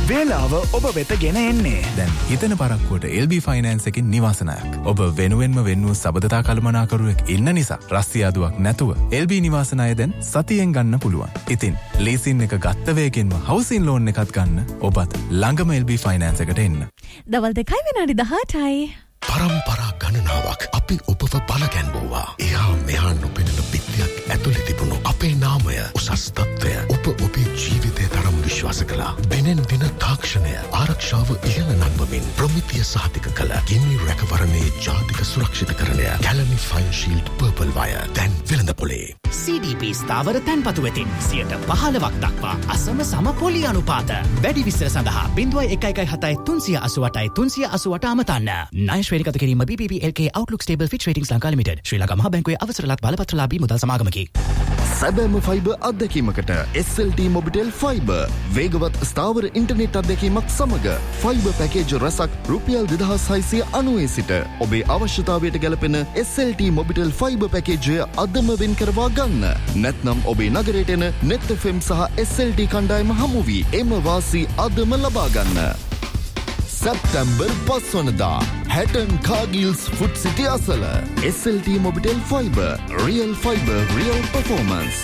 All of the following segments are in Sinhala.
වේලාව ඔබ වෙත ගෙන එන්නේ. දැන් හිතන පරක්කුවට LB ෆයිනෑන්ස් එකකින් නිවාසනායක්. ඔබ වෙනුවෙන්ම වෙන්නු සබඳතා කළමනාකරුවෙක් ඉන්න නිසා රස්තියාදුවක් නැතුව LB නිවාසනාය දැන් සතියෙන් ගන්න පුළුවන්. ඉතින් ලීසින් එක ගත්ත වේගෙන්ම හවුසින් ලෝන් එකත් ගන්න ඔබත් ළඟම LB ෆයිනෑන්ස් එකට එන්න. දවල් 2:18යි. පරම්පරා ගණනාවක් අපි ඔබව බලගැන්වුවා. එහා මෙහා නොපෙනෙන පිටියක් ඇතුලේ තිබුණු අපේ නාමය උසස් තත්ත්වය ඔබ ඔබේ ජීවිතය තරම් විශ්වාස කළා. දිනෙන් දින තාක්ෂණය ආරක්ෂාව ඉහළ නංවමින් ප්‍රමිතිය සහතික කළ ගිනි රැකවරණයේ ජාතික සුරක්ෂිතකරණය Kelani fine shield purple wire දැන් වෙළඳපොලේ. CDP ස්ථාවර තැන්පතු වෙතින් 15% දක්වා අසම සම පොලි අනුපාත. වැඩි විස්තර සඳහා 0117 388 388 අමතන්න. ණය ශ්‍රේණිගත කිරීම BBB LK Outlook Stable Fitch Ratings Lanka Limited. ශ්‍රී ලංකා මහා බැංකුවේ අවසරලත් බලපත්‍රලාභී මුදල් සමාගමකි. සැබෑම ෆයිබර් අත්දැකීමකට SLT Mobitel Fiber වේගවත් ස්ථාවර ඉන්ටර්නෙට් අත්දැකීමක් සමග ෆයිබර් පැකේජ් රසක් රුපියල් 2690 සිට ඔබේ අවශ්‍යතාවයට ගැලපෙන SLT Mobitel Fiber පැකේජය අදම වෙන් කරවා ගන්න. නැත්නම් ඔබේ නගරයට එන Net FM සහ SLT කණ්ඩායම හමු වී එම වාසි අදම ලබා ගන්න. සැප්තැම්බර් 5 වනදා හැටන් කාගිල්ස් ෆුඩ් සිටි අසල SLT Mobitel Fiber Real Fiber Real Performance.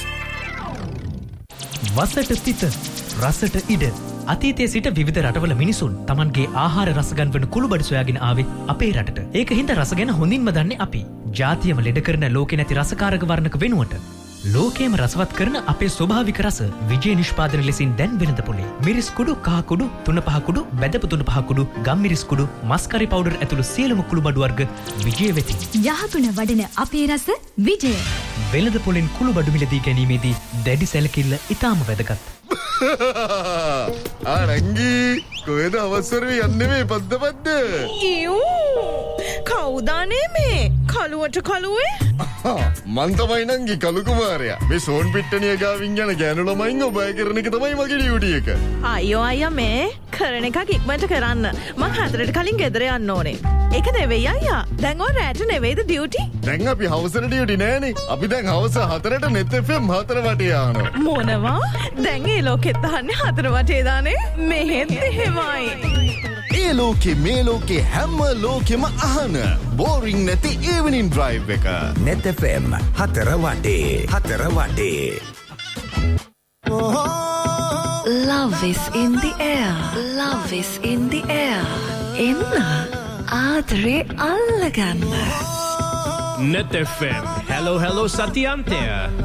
වසට සිට රසට ඉඩ අතීතයේ සිට විවිධ රටවල මිනිසුන් Tamanගේ ආහාර රස ගන්වන කුළුබඩු සොයාගෙන ආවේ අපේ රටට. ඒක හින්දා රස ගැන හොඳින්ම දන්නේ අපි. ජාතියම ලෙඩ කරන ලෝකේ නැති රසකාරක වර්ණක වෙනුවට ලෝකේම රසවත් කරන අපේ ස්වභාවික රස විජේ නිෂ්පාදන ලෙසින් දැන් වෙළඳපොලේ. මිරිස් කුඩු, කහ කුඩු, තුන පහ කුඩු, බැදපු තුන පහ කුඩු, ගම්මිරිස් කුඩු, මස්කරි පවුඩර් ඇතුළු සියලුම කුළුබඩු වර්ග විජේ වෙතින්. යහගුණ වඩන අපේ රස විජය. වෙළඳපොලෙන් කුළුබඩු මිලදී ගැනීමේදී දැඩි සැලකිල්ල ඉතාම වැදගත්. ආරංගි කොහෙද අවසරේ යන්නේ මේ පද්දපද්ද? කවුදානේ මේ කලුවට කලුවේ? මං තමයි නංගි කලු කුමාරයා. මේ සෝන් පිට්ටනිය ගාවින් යන ගෑනු ළමයින් ඔබ අය කරන එක තමයි මගේ ඩියුටි එක. අයියෝ අයියා මේ කරන එකක් ඉක්මනට කරන්න. මං 4ට කලින් ගෙදර යන්න ඕනේ. ඒක නෙවෙයි අයියා. දැන් ඔය රැට නෙවෙයිද ඩියුටි? දැන් අපි හවසට ඩියුටි නෑනේ. අපි දැන් හවස 4ට Net FM 4 වටේ යනවා. මොනවා? දැන් ඒ ලෝකෙත් අහන්නේ 4 වටේ දානේ. මෙහෙත් එහෙමයි. ඒ ලෝකේ මේ ලෝකේ හැම ලෝකෙම අහන බෝරිං නැති evening drive එක. Net FM 4 වටේ. Love is in the air. Love is in the air. එන්න ආදරේ අල්ලගන්න. Net FM. Hello සතියන්තය.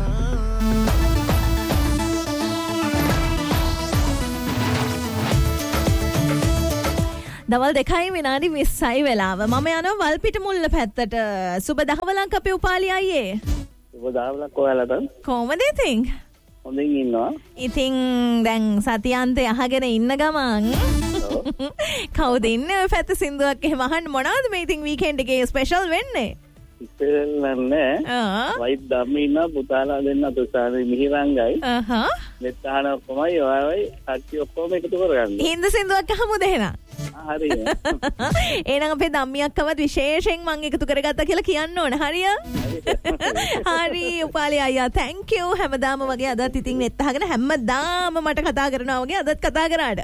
දවල් 2:20 වෙලාව. මම යනවා වල්පිට මුල්ල පැත්තට. සුබ දහවලක් අපේ උපාලි අයියේ. සුබ දහවලක් ඔයාලට. කොහමද ඉතින්? හොඳින් ඉන්නවා. ඉතින් දැන් සතියන්තේ අහගෙන ඉන්න ගමන් කවුද ඉන්නේ ඔය පැත්ත සින්දුවක් එහෙම අහන්න මොනවද මේ ඉතින් වීකෙන්ඩ් එකේ ස්පෙෂල් වෙන්නේ? ඉතින් නෑ. වයිත් ධම්මි ඉන්න පුතාලා දෙන්න තුසාරි මිහිරංගයි. මෙතන කොමයි ඔයයි කට්ටිය ඔක්කොම එකතු කරගන්න. හින්ද සින්දුවක් අහමුද එහෙනම්? හරි. එහෙනම් අපේ ධම්මි අක්කවත් විශේෂයෙන් මම එකතු කරගත්තා කියලා කියන්න ඕන. හරිය? හරි උපාලි අයියා thank you හැමදාම වගේ අදත් ඉතින් net අහගෙන හැමදාම මට කතා කරනවා වගේ අදත් කතා කරාට.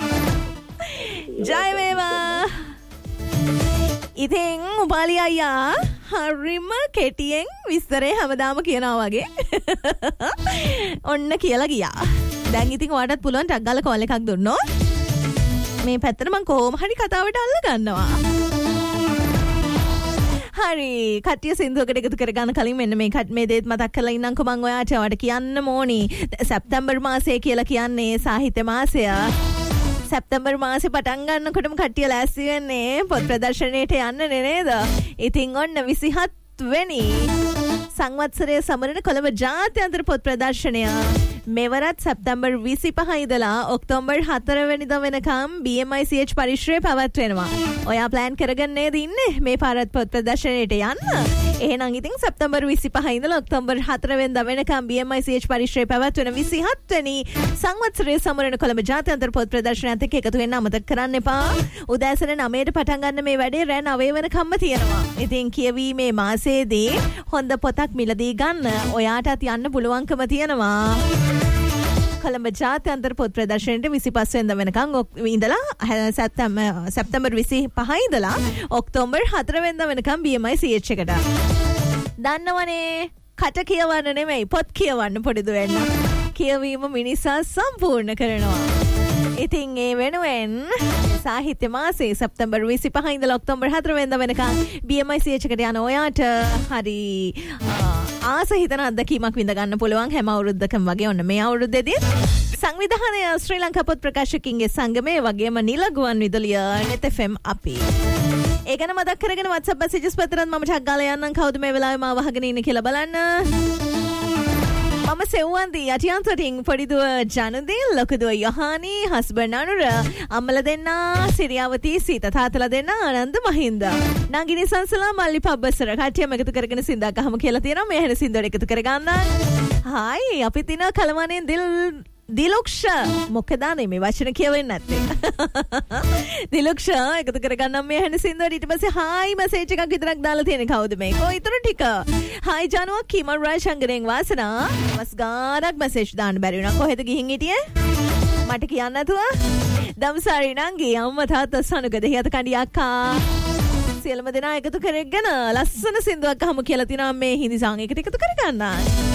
ජය වේවා. ඉතින් උපාලි අයියා හරිම කෙටියෙන් විස්තරේ හැමදාම කියනවා වගේ ඔන්න කියලා ගියා. දැන් ඉතින් ඔයාටත් පුළුවන් ටක් ගාලා කෝල් එකක් දුන්නොත් මේ පැත්තට මම කොහොම හරි කතාවට අල්ල ගන්නවා. හරි කට්ටිය සින්දුවකට එකතු කරගන්න කලින් මෙන්න මේ දේත් මතක් කරලා ඉන්නම්කෝ මම ඔයාට කියන්න ඕනි. සැප්තැම්බර් මාසය කියලා කියන්නේ සාහිත්‍ය මාසය. සැප්තැම්බර් මාසේ පටන් ගන්නකොටම කට්ටිය ලෑස්ති වෙන්නේ පොත් ප්‍රදර්ශනයට යන්න නේද? ඉතින් ඔන්න 27 වෙනි සංවත්සරයේ සමරන කොළඹ ජාත්‍යන්තර පොත් ප්‍රදර්ශනය මෙවරත් සැප්තැම්බර් 25 ඉඳලා ඔක්තෝබර් 4 වෙනිදා වෙනකම් BMICH පරිශ්‍රයේ පැවැත්වෙනවා. ඔයා ප්ලෑන් කරගෙන නේද ඉන්නේ මේ පාරත් පොත් ප්‍රදර්ශනයට යන්න? එහෙනම් ඉතින් සැප්තැම්බර් 25 ඉඳලා ඔක්තෝබර් 4 වෙනිදා වෙනකම් BMICH පරිශ්‍රයේ පැවැත්වෙන 27 වෙනි සංවත්සරයේ සමරන කොළඹ ජාත්‍යන්තර පොත් ප්‍රදර්ශනයත් එක්ක එකතු වෙන්න අමතක කරන්න එපා. උදෑසන 9ට පටන් ගන්න මේ වැඩේ රෑ 9 වෙනකම්ම තියෙනවා. ඉතින් කියවීමේ මාසයේදී හොඳ පොතක් මිලදී ගන්න ඔයාටත් යන්න පුළුවන්කම තියෙනවා. කොළඹ ජාත්‍යන්තර පොත් ප්‍රදර්ශනයට 25 වෙනිදා වෙනකන් ඉඳලා සැප්තැම්බර් 25 ඉඳලා ඔක්තෝබර් 4 වෙනිදා වෙනකන් BMI CH එකට. දන්නවනේ කට කියවන්න නෙමෙයි පොත් කියවන්න පොඩි දුවෙන්න. කියවීම මිනිසා සම්පූර්ණ කරනවා. ඉතින් ඒ වෙනුවෙන් සාහිත්‍ය මාසේ සැප්තැම්බර් 25 ඉඳලා ඔක්තෝබර් 4 වෙනිදා වෙනකන් BMI CH එකට යන ඔයාට හරි ආස හිතන අත්දැකීමක් විඳ ගන්න පුළුවන් හැම අවුරුද්දකම වගේ ඔන්න මේ අවුරුද්දේදී සංවිධානය ශ්‍රී ලංකා පොත් ප්‍රකාශකින්ගේ සංගමයේ වගේම නිලගුවන් විදුලිය net FM අපි ඒ ගැන මතක් කරගෙන WhatsApp messages පතරත් මම ටග් ගාලා යන්නම් කවුද මේ වෙලාවේ මාව අහගෙන ඉන්නේ කියලා බලන්න. මම සෙව්වන්දී යටියන්තරින් පොඩිදුව ජනදිල් ලොකුදුව යොහානි හස්බන්ඩ් අනුර අම්මල දෙන්නා සිරියාවති සීත තාතලා දෙන්නා ආනන්ද මහින්ද නංගිනි සංසලා මල්ලි පබ්බසර කට්ටියම එකතු කරගෙන සින්දක් අහමු කියලා තියෙනවා. මේ හැන සින්දුවට එකතු කරගන්න. හායි අපි තින කලවනේ දිලුක්ෂ මොකදානේ මේ වචන කියවෙන්නේ නැත්තේ. දිලුක්ෂ එකතු කරගන්නම් මේ හැන සින්දුවට. ඊට පස්සේ හායි මැසේජ් එකක් විතරක් දාලා තියෙන කවුද මේ? කොයිතර ටික හායි ජානුව කිමල් රාජ් ශංකරෙන් වාසනා මස් ගානක් මැසේජ් දාන්න බැරි වුණා. කොහෙද ගිහින් හිටියේ? මට කියන්න නැතුව දම්සාරි නංගි අම්මා තාත්තා සනුක දෙහියත කණ්ඩි අක්කා සියලුම දෙනා එකතු කරගෙන ලස්සන සින්දුවක් අහමු කියලා තිනා මේ හිඳි සාං එකට එකතු කරගන්න.